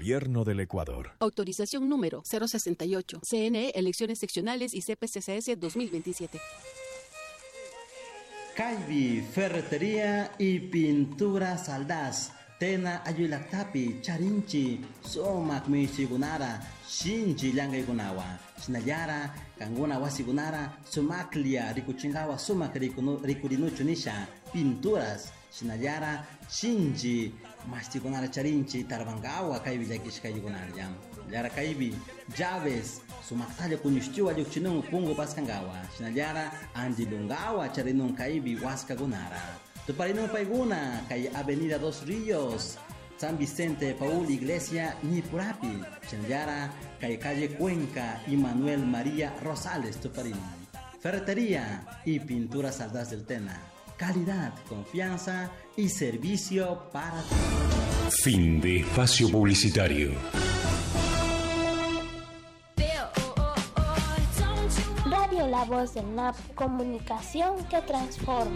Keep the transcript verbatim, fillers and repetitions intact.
Gobierno del Ecuador. Autorización número cero sesenta y ocho. C N E, Elecciones Seccionales y C P C C S dos mil veintisiete. Caibi, Ferretería y Pintura Saldaz. Tena Ayulactapi, Charinchi, Somak Mishigunara, Shinji Yangaigunawa, Shinayara, Kanguna Wasigunara, Sumaklia, Rikuchingawa, Sumak Rikurinuchunisha, Pinturas, Shinayara, Shinji, Mastigunara Charinchi, Tarbangawa, Kaibi Yakishkayugunara Yam, Yara Kaibi, Llaves, Sumaktalia Kunyushua Yuchinung Pungo Paskangawa, Shinayara, Anjilungawa, Charinung Kaibi, Waskagunara. Tuparinung Paiguna, calle Avenida Dos Ríos, San Vicente, Paul Iglesia, Nipurapi, Chenayara, calle Calle Cuenca y Manuel María Rosales, Tuparinung. Ferretería y Pintura Saldaz del Tena. Calidad, confianza y servicio para todos. Fin de espacio publicitario. Radio La Voz del N A P, comunicación que transforma.